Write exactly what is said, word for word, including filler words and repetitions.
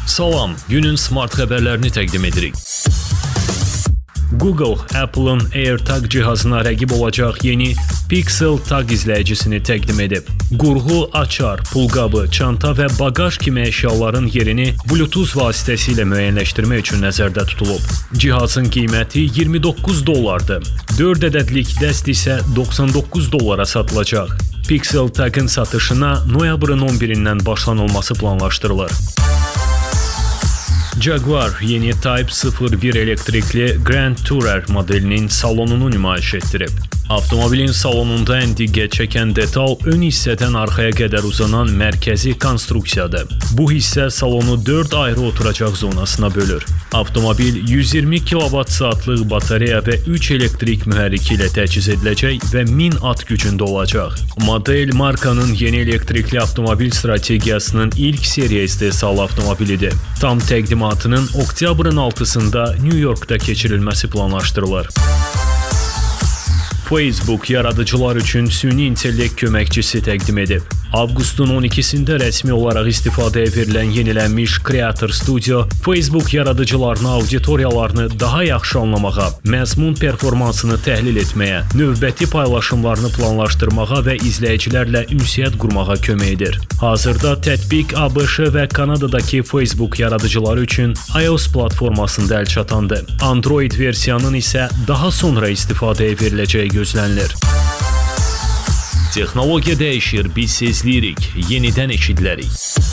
Salam, günün smart xəbərlərini təqdim edirik. Google, Apple'ın AirTag cihazına rəqib olacaq yeni Pixel Tag izləyicisini təqdim edib. Qurğu, açar, pulqabı, çanta və bagaj kimi əşyaların yerini Bluetooth vasitəsilə müəyyənləşdirmək üçün nəzərdə tutulub. Cihazın qiyməti iyirmi doqquz dollardır. dörd ədədlik dəst isə doxsan doqquz dollara satılacaq. Pixel Tag'ın satışına noyabrın on birindən başlanılması planlaşdırılır. Jaguar yeni Type sıfır bir elektrikli Grand Tourer modelinin salonunu nümayiş etdirib. Avtomobilin salonunda ən diqqət çəkən detal ön hissədən arxaya qədər uzanan mərkəzi konstruksiyadır. Bu hissə salonu dörd ayrı oturacaq zonasına bölür. Avtomobil yüz iyirmi kilovat saatlıq batareya və üç elektrik mühərriki ilə təchiz ediləcək və min at gücündə olacaq. Model markanın yeni elektrikli avtomobil strategiyasının ilk seriya istehsalı avtomobilidir. Tam təqdimatının oktyabrın altısında New Yorkda keçirilməsi planlaşdırılır. Facebook yaradıcılar üçün süni intellekt köməkçisi təqdim edib. Avqustun on ikisində rəsmi olaraq istifadəyə verilən yenilənmiş Creator Studio, Facebook yaradıcılarına auditoriyalarını daha yaxşı anlamağa, məzmun performansını təhlil etməyə, növbəti paylaşımlarını planlaşdırmağa və izləyicilərlə ünsiyyət qurmağa kömək edir. Hazırda tətbiq A B Ş və Kanadadakı Facebook yaradıcıları üçün iOS platformasında əlçatandır. Android versiyanın isə daha sonra istifadəyə veriləcəyi gözlənilir. Texnologiya dəyişir, biz sezləyirik, yenidən eşidilərik.